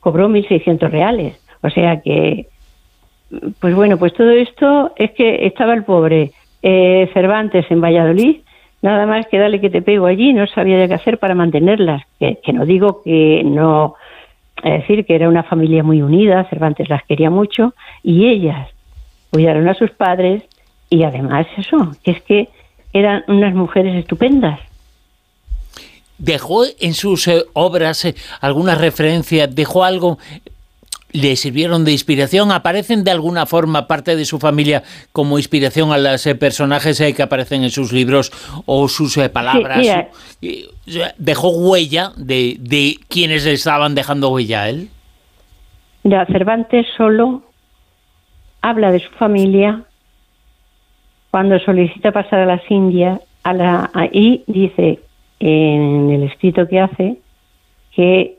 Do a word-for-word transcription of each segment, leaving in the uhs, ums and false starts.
cobró mil seiscientos reales. O sea que, pues bueno, pues todo esto es que estaba el pobre eh, Cervantes en Valladolid, nada más que dale que te pego allí, no sabía ya qué hacer para mantenerlas. Que, que no digo que no, es decir, que era una familia muy unida, Cervantes las quería mucho, y ellas cuidaron a sus padres, y además eso, que es que eran unas mujeres estupendas. ¿Dejó en sus eh, obras eh, alguna referencia? ¿Dejó algo? ¿Le sirvieron de inspiración? ¿Aparecen de alguna forma parte de su familia como inspiración a los eh, personajes eh, que aparecen en sus libros o sus eh, palabras? Sí, su, eh, ¿dejó huella de, de quienes le estaban dejando huella a él? Ya, Cervantes solo habla de su familia cuando solicita pasar a las Indias, a la, ahí dice en el escrito que hace que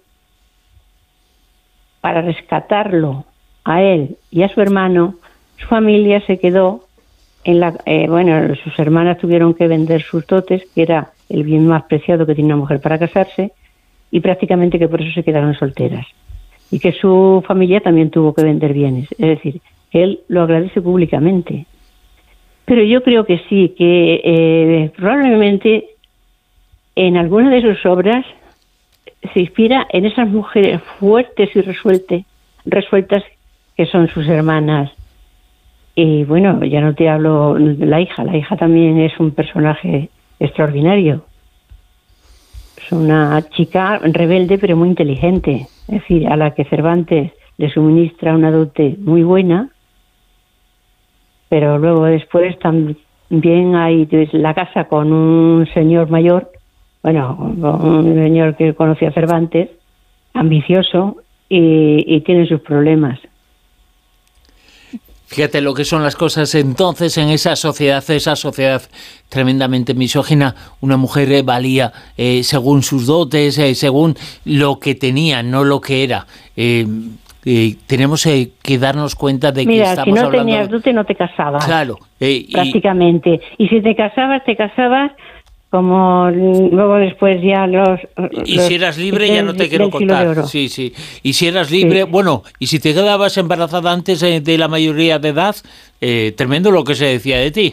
para rescatarlo a él y a su hermano, su familia se quedó en la... Eh, bueno, sus hermanas tuvieron que vender sus dotes, que era el bien más preciado que tenía una mujer para casarse, y prácticamente que por eso se quedaron solteras. Y que su familia también tuvo que vender bienes. Es decir, él lo agradece públicamente. Pero yo creo que sí, que eh, probablemente en alguna de sus obras se inspira en esas mujeres fuertes y resueltas, resueltas que son sus hermanas. Y bueno, ya no te hablo de la hija, la hija también es un personaje extraordinario. Es una chica rebelde pero muy inteligente, es decir, a la que Cervantes le suministra una dote muy buena, pero luego después también hay la casa con un señor mayor, bueno, un señor que conocía a Cervantes, ambicioso, y, y tiene sus problemas. Fíjate lo que son las cosas entonces en esa sociedad, esa sociedad tremendamente misógina. Una mujer eh, valía eh, según sus dotes, eh, según lo que tenía, no lo que era. Eh, eh, tenemos eh, que darnos cuenta de Mira, que estamos si no hablando... tenías dote no te casabas. Claro. Eh, prácticamente. Y... y si te casabas, te casabas como luego después ya los... Y los, si eras libre ya no te quiero contar. Sí, sí. Y si eras libre, sí. Bueno, y si te quedabas embarazada antes eh, de la mayoría de edad, eh, tremendo lo que se decía de ti.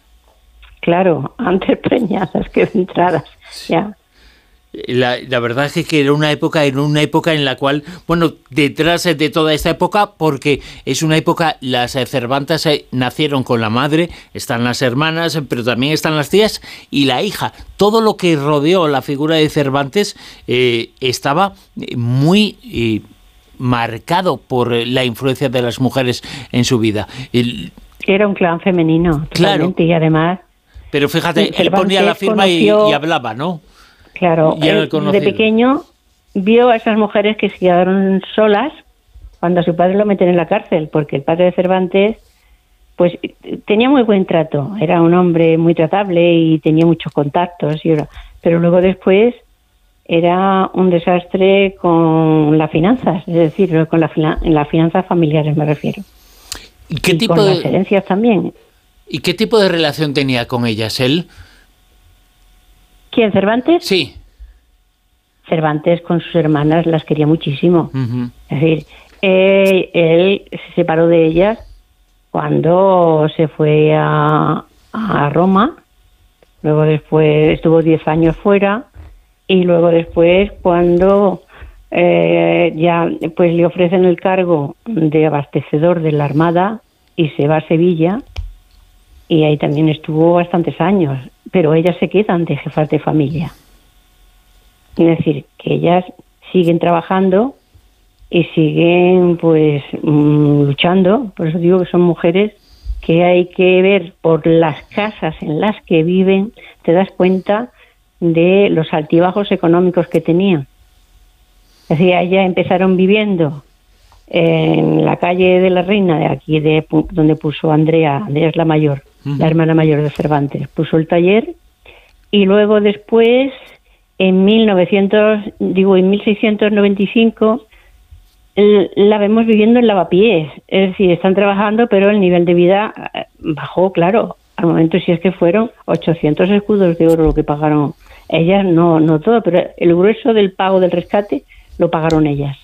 Claro, antes preñadas que entradas, ya. La, la verdad es que era una época, era una época en la cual, bueno, detrás de toda esta época, porque es una época, las Cervantes eh, nacieron con la madre, están las hermanas, pero también están las tías y la hija. Todo lo que rodeó la figura de Cervantes eh, estaba muy eh, marcado por la influencia de las mujeres en su vida. El, era un clan femenino, claro. Y además... Pero fíjate, él ponía la firma conoció... y, y hablaba, ¿no? Claro, él, de pequeño vio a esas mujeres que se quedaron solas cuando a su padre lo meten en la cárcel, porque el padre de Cervantes pues tenía muy buen trato, era un hombre muy tratable y tenía muchos contactos, y era, pero luego después era un desastre con las finanzas, es decir, con la, las finanzas familiares me refiero. ¿Y qué y tipo con de... las herencias también. ¿Y qué tipo de relación tenía con ellas él? ¿Quién, Cervantes? Sí. Cervantes con sus hermanas las quería muchísimo. Uh-huh. Es decir, eh, él se separó de ellas cuando se fue a, a Roma, luego después estuvo diez años fuera, y luego después cuando eh, ya pues le ofrecen el cargo de abastecedor de la Armada y se va a Sevilla, y ahí también estuvo bastantes años, pero ellas se quedan de jefas de familia. Es decir, que ellas siguen trabajando y siguen pues mmm, luchando. Por eso digo que son mujeres que hay que ver por las casas en las que viven, te das cuenta de los altibajos económicos que tenían. Es decir, ellas empezaron viviendo en la calle de la Reina, de aquí, de donde puso Andrea, Andrea es la mayor, uh-huh. la hermana mayor de Cervantes, puso el taller, y luego después, en mil novecientos, digo, en mil seiscientos noventa y cinco, la vemos viviendo en Lavapiés, es decir, están trabajando, pero el nivel de vida bajó, claro, al momento si es que fueron ochocientos escudos de oro lo que pagaron ellas, no, no todo, pero el grueso del pago del rescate lo pagaron ellas.